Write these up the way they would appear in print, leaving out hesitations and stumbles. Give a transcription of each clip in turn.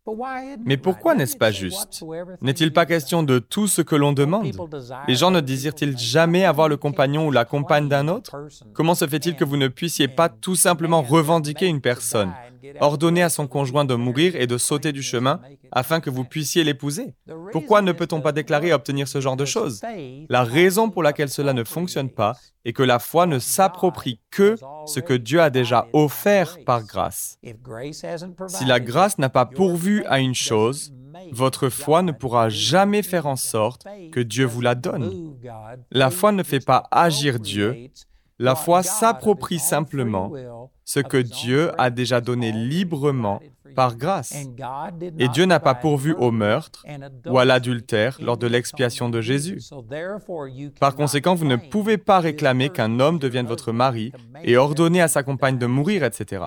Mais pourquoi n'est-ce pas juste? N'est-il pas question de tout ce que l'on demande? Les gens ne désirent-ils jamais avoir le compagnon ou la compagne d'un autre? Comment se fait-il que vous ne puissiez pas tout simplement revendiquer une personne, ordonner à son conjoint de mourir et de sauter du chemin afin que vous puissiez l'épouser? Pourquoi ne peut-on pas déclarer et obtenir ce genre de choses? La raison pour laquelle cela ne fonctionne pas est que la foi ne s'approprie que ce que Dieu a déjà offert par grâce. Si la grâce n'a pas pourvu à une chose, votre foi ne pourra jamais faire en sorte que Dieu vous la donne. La foi ne fait pas agir Dieu, la foi s'approprie simplement ce que Dieu a déjà donné librement par grâce. Et Dieu n'a pas pourvu au meurtre ou à l'adultère lors de l'expiation de Jésus. Par conséquent, vous ne pouvez pas réclamer qu'un homme devienne votre mari et ordonner à sa compagne de mourir, etc.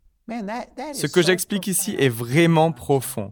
Ce que j'explique ici est vraiment profond.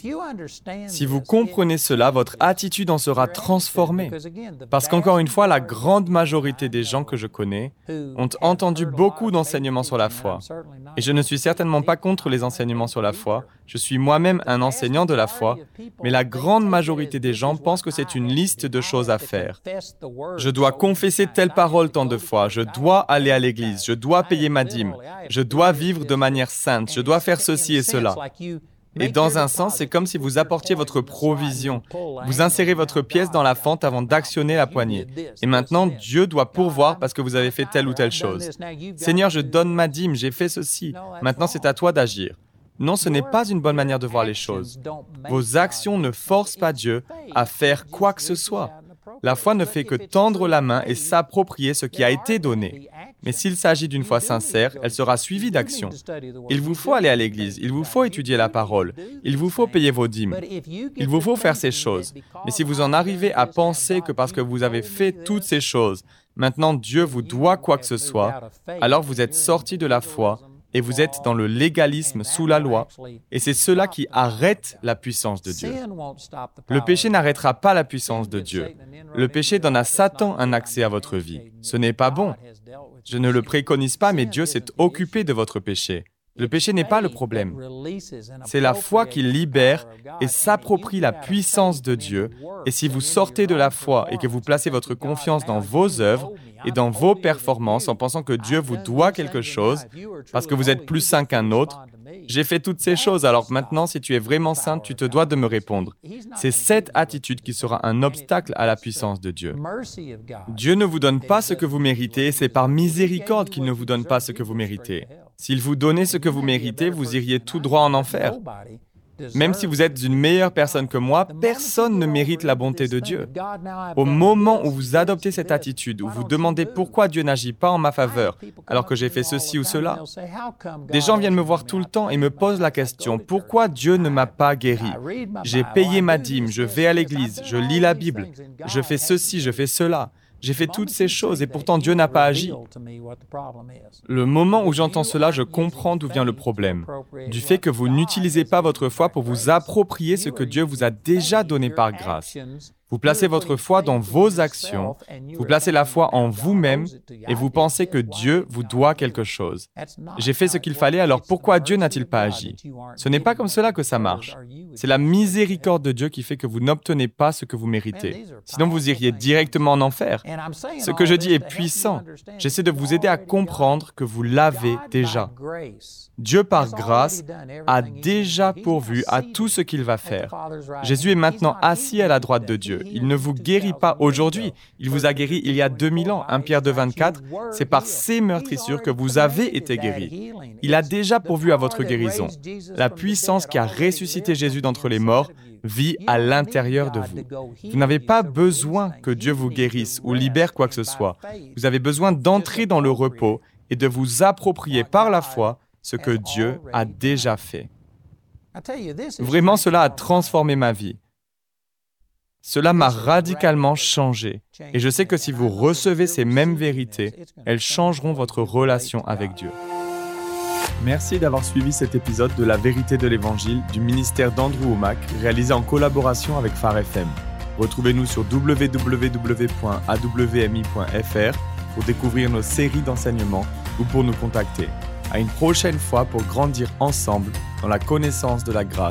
Si vous comprenez cela, votre attitude en sera transformée. Parce qu'encore une fois, la grande majorité des gens que je connais ont entendu beaucoup d'enseignements sur la foi. Et je ne suis certainement pas contre les enseignements sur la foi. Je suis moi-même un enseignant de la foi. Mais la grande majorité des gens pensent que c'est une liste de choses à faire. Je dois confesser telle parole tant de fois. Je dois aller à l'église. Je dois payer ma dîme. Je dois vivre de manière sainte. Je dois faire ceci et cela. Et dans un sens, c'est comme si vous apportiez votre provision. Vous insérez votre pièce dans la fente avant d'actionner la poignée. Et maintenant, Dieu doit pourvoir parce que vous avez fait telle ou telle chose. Seigneur, je donne ma dîme, j'ai fait ceci. Maintenant, c'est à toi d'agir. Non, ce n'est pas une bonne manière de voir les choses. Vos actions ne forcent pas Dieu à faire quoi que ce soit. La foi ne fait que tendre la main et s'approprier ce qui a été donné. Mais s'il s'agit d'une foi sincère, elle sera suivie d'action. Il vous faut aller à l'église, il vous faut étudier la parole, il vous faut payer vos dîmes, il vous faut faire ces choses. Mais si vous en arrivez à penser que parce que vous avez fait toutes ces choses, maintenant Dieu vous doit quoi que ce soit, alors vous êtes sorti de la foi et vous êtes dans le légalisme sous la loi, et c'est cela qui arrête la puissance de Dieu. Le péché n'arrêtera pas la puissance de Dieu. Le péché donne à Satan un accès à votre vie. Ce n'est pas bon. Je ne le préconise pas, mais Dieu s'est occupé de votre péché. Le péché n'est pas le problème. C'est la foi qui libère et s'approprie la puissance de Dieu. Et si vous sortez de la foi et que vous placez votre confiance dans vos œuvres et dans vos performances en pensant que Dieu vous doit quelque chose, parce que vous êtes plus saint qu'un autre, j'ai fait toutes ces choses, alors maintenant, si tu es vraiment saint, tu te dois de me répondre. C'est cette attitude qui sera un obstacle à la puissance de Dieu. Dieu ne vous donne pas ce que vous méritez, et c'est par miséricorde qu'il ne vous donne pas ce que vous méritez. S'il vous donnait ce que vous méritez, vous iriez tout droit en enfer. Même si vous êtes une meilleure personne que moi, personne ne mérite la bonté de Dieu. Au moment où vous adoptez cette attitude, où vous demandez pourquoi Dieu n'agit pas en ma faveur, alors que j'ai fait ceci ou cela, des gens viennent me voir tout le temps et me posent la question, pourquoi Dieu ne m'a pas guéri? J'ai payé ma dîme, je vais à l'église, je lis la Bible, je fais ceci, je fais cela. J'ai fait toutes ces choses et pourtant Dieu n'a pas agi. Le moment où j'entends cela, je comprends d'où vient le problème. Du fait que vous n'utilisez pas votre foi pour vous approprier ce que Dieu vous a déjà donné par grâce. Vous placez votre foi dans vos actions, vous placez la foi en vous-même et vous pensez que Dieu vous doit quelque chose. J'ai fait ce qu'il fallait, alors pourquoi Dieu n'a-t-il pas agi? Ce n'est pas comme cela que ça marche. C'est la miséricorde de Dieu qui fait que vous n'obtenez pas ce que vous méritez. Sinon, vous iriez directement en enfer. Ce que je dis est puissant. J'essaie de vous aider à comprendre que vous l'avez déjà. Dieu, par grâce, a déjà pourvu à tout ce qu'il va faire. Jésus est maintenant assis à la droite de Dieu. Il ne vous guérit pas aujourd'hui. Il vous a guéri il y a 2000 ans. 1 Pierre 2,24, c'est par ses meurtrissures que vous avez été guéris. Il a déjà pourvu à votre guérison. La puissance qui a ressuscité Jésus d'entre les morts vit à l'intérieur de vous. Vous n'avez pas besoin que Dieu vous guérisse ou libère quoi que ce soit. Vous avez besoin d'entrer dans le repos et de vous approprier par la foi ce que Dieu a déjà fait. Vraiment, cela a transformé ma vie. Cela m'a radicalement changé. Et je sais que si vous recevez ces mêmes vérités, elles changeront votre relation avec Dieu. Merci d'avoir suivi cet épisode de La Vérité de l'Évangile du ministère d'Andrew Wommack, réalisé en collaboration avec Phare FM. Retrouvez-nous sur www.awmi.fr pour découvrir nos séries d'enseignements ou pour nous contacter. À une prochaine fois pour grandir ensemble dans la connaissance de la grâce